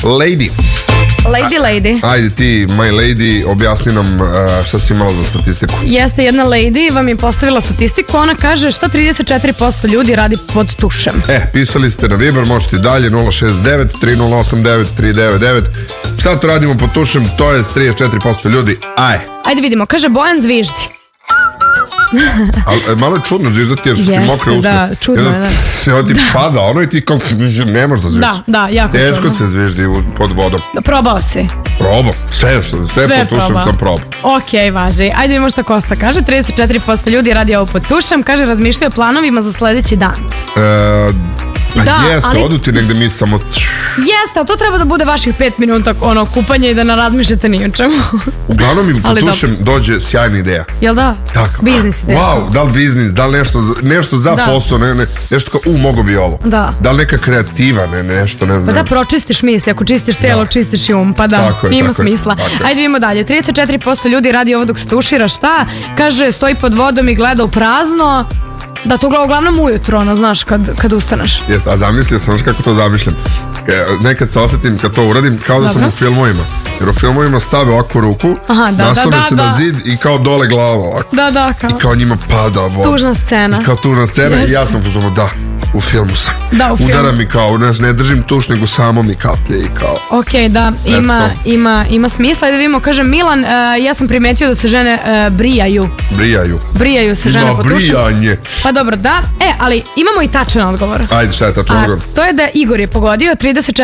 Lady. Lady. Ajde ti, my lady, objasni nam šta si imala za statistiku. Jeste, jedna lady vam je postavila statistiku. Ona kaže šta 34% ljudi radi pod tušem. Pisali ste na Viber, možete i dalje 069 3089 399. Šta to radimo pod tušem? To je 34% ljudi. Ajde vidimo, kaže Bojan zviždi. Malo je čudno zviždati jer su ti mokre usta. Da, čudno je, da. Ono ti pada, ono i ti kao ne možeš da zviždi. Da, jako čudno. Teško se zviždi pod vodom. Probao si? Probao, sve pod tušem sam probao. Ok, važi. Ajde vidimo šta Kosta kaže. 34% ljudi radi ovo pod tušem. Kaže, razmišljaju o planovima za sledeći dan. Jeste, odu ti negde mi samo... Jeste, ali to treba da bude vaših 5 minuta kupanja i da ne razmišljate ni o čemu. Uglavnom im pod tušem dođe sjajna ideja. Jel da? Tako. Biznis ideja. Wow, da li biznis, da li nešto za posao, nešto kao, mogo bi ovo. Da li neka kreativa, nešto, ne znam. Pa da pročistiš misli, ako čistiš telo, čistiš i pa da, ima smisla. Ajde vidimo dalje, 34% ljudi radi ovo dok se tušira, šta? Kaže, stoji pod vodom i gleda u prazno. Da, to uglavnom ujutro, znaš, kad ustaneš. Jeste, a zamislio sam, kako to zamišljam. Nekad se osjetim kad to uradim kao da sam u filmovima. Jer u filmovima stave ovakvu ruku, naslone se na zid i kao dole glava ovako. Da, kao. I kao njima pada voda. Tužna scena. I kao tužna scena i ja sam pozvano, u filmu sam. Da, u filmu. Udara mi kao, ne držim tuš, nego samo mi kaplje i kao... Ok, da, ima smisla. Da vidimo, kaže Milan, ja sam primetio da se žene brijaju. Brijaju se žene po tušem. Ima brijanje. Pa dobro, da. Ali imamo i tačan odgovor. Ajde, šta je tačan odgovor? To je da Igor je pogodio 34